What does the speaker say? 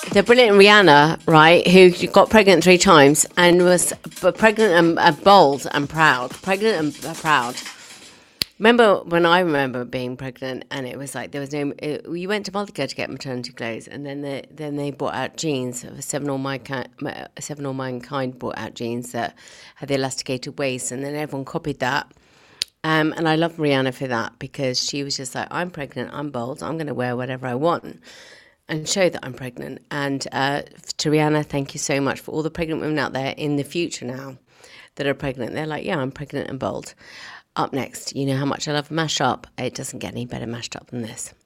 the brilliant Rihanna, right, who got pregnant 3 times and was pregnant and bold and proud. Pregnant and proud. Remember being pregnant, and it was like there was no. You went to Multico to get maternity clothes, and then they brought out jeans. Seven All Mankind brought out jeans that had the elasticated waist, and then everyone copied that. And I love Rihanna for that, because she was just like, I'm pregnant, I'm bold, I'm going to wear whatever I want and show that I'm pregnant. And to Rihanna, thank you so much for all the pregnant women out there in the future now that are pregnant. They're like, yeah, I'm pregnant and bold. Up next, you know how much I love Mash Up. It doesn't get any better mashed up than this.